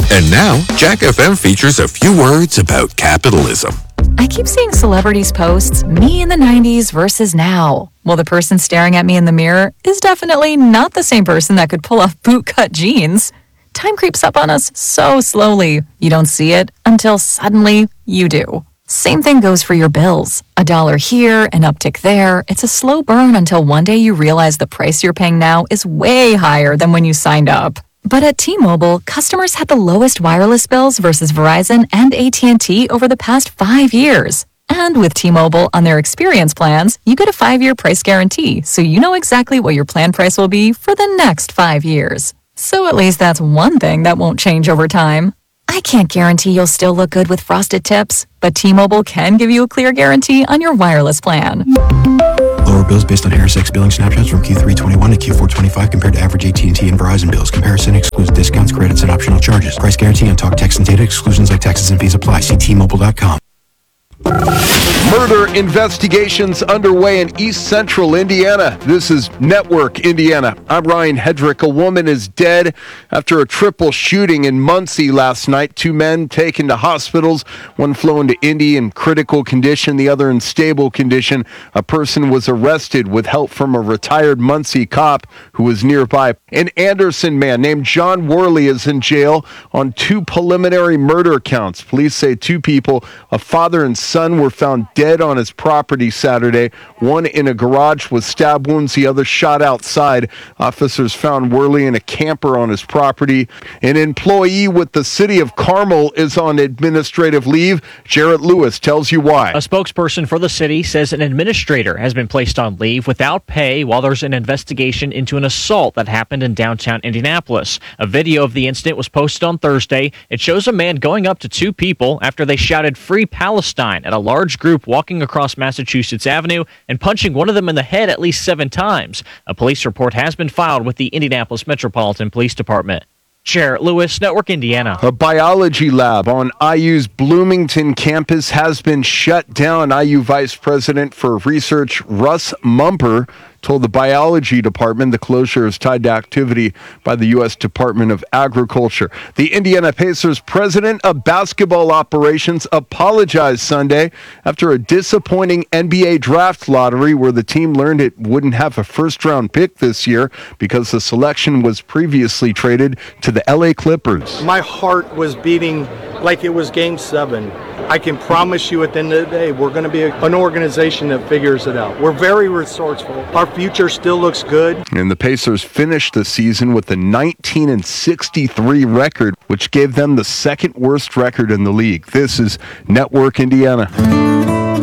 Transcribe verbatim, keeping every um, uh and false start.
And now, Jack F M features a few words about capitalism. I keep seeing celebrities posts, me in the nineties versus now. Well, the person staring at me in the mirror is definitely not the same person that could pull off bootcut jeans. Time creeps up on us so slowly. You don't see it until suddenly you do. Same thing goes for your bills. A dollar here, an uptick there. It's a slow burn until one day you realize the price you're paying now is way higher than when you signed up. But at T-Mobile, customers had the lowest wireless bills versus Verizon and A T and T over the past five years. And with T-Mobile on their experience plans, you get a five-year price guarantee, so you know exactly what your plan price will be for the next five years. So at least that's one thing that won't change over time. I can't guarantee you'll still look good with frosted tips, but T-Mobile can give you a clear guarantee on your wireless plan. Lower bills based on Harris X billing snapshots from Q three twenty-one to Q four twenty-five compared to average A T and T and Verizon bills. Comparison excludes discounts, credits, and optional charges. Price guarantee on talk, text, and data. Exclusions like taxes and fees apply. See T Mobile dot com. Murder investigations underway in East Central Indiana. This is Network Indiana. I'm Ryan Hedrick. A woman is dead after a triple shooting in Muncie last night. Two men taken to hospitals, one flown to Indy in critical condition, the other in stable condition. A person was arrested with help from a retired Muncie cop who was nearby. An Anderson man named John Worley is in jail on two preliminary murder counts. Police say two people, a father and son, were found dead on his property Saturday. One in a garage with stab wounds, the other shot outside. Officers found Worley in a camper on his property. An employee with the city of Carmel is on administrative leave. Jarrett Lewis tells you why. A spokesperson for the city says an administrator has been placed on leave without pay while there's an investigation into an assault that happened in downtown Indianapolis. A video of the incident was posted on Thursday. It shows a man going up to two people after they shouted "Free Palestine" at a large group walking across Massachusetts Avenue and punching one of them in the head at least seven times. A police report has been filed with the Indianapolis Metropolitan Police Department. Jarrett Lewis, Network Indiana. A biology lab on I U's Bloomington campus has been shut down. I U Vice President for Research Russ Mumper told the biology department the closure is tied to activity by the U S Department of Agriculture. The Indiana Pacers president of basketball operations apologized Sunday after a disappointing N B A draft lottery where the team learned it wouldn't have a first-round pick this year because the selection was previously traded to the L A Clippers. My heart was beating like it was game seven. I can promise you at the end of the day, we're going to be a, an organization that figures it out. We're very resourceful. Our future still looks good. And the Pacers finished the season with a nineteen and sixty-three record, which gave them the second worst record in the league. This is Network Indiana.